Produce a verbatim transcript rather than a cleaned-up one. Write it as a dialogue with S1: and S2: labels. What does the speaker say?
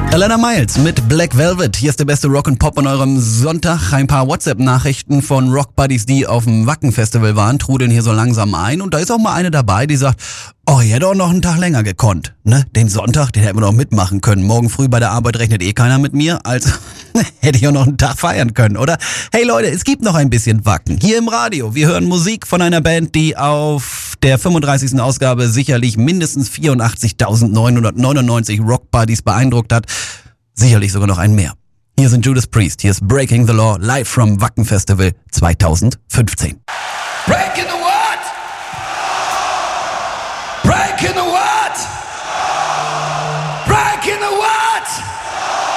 S1: Alana Miles mit Black Velvet. Hier ist der beste Rock und Pop an eurem Sonntag. Ein paar WhatsApp-Nachrichten von Rock Buddies, die auf dem Wacken-Festival waren, trudeln hier so langsam ein. Und da ist auch mal eine dabei, die sagt, oh, ich hätte auch noch einen Tag länger gekonnt. Ne? Den Sonntag, den hätten wir noch mitmachen können. Morgen früh bei der Arbeit rechnet eh keiner mit mir. Also hätte ich auch noch einen Tag feiern können, oder? Hey Leute, es gibt noch ein bisschen Wacken. Hier im Radio. Wir hören Musik von einer Band, die auf der fünfunddreißigsten Ausgabe sicherlich mindestens vierundachtzigtausendneunhundertneunundneunzig Rock Buddies beeindruckt hat. Sicherlich sogar noch ein mehr. Hier sind Judas Priest. Hier ist Breaking the Law live from Wacken Festival zweitausendfünfzehn.
S2: Breaking the what? Breaking the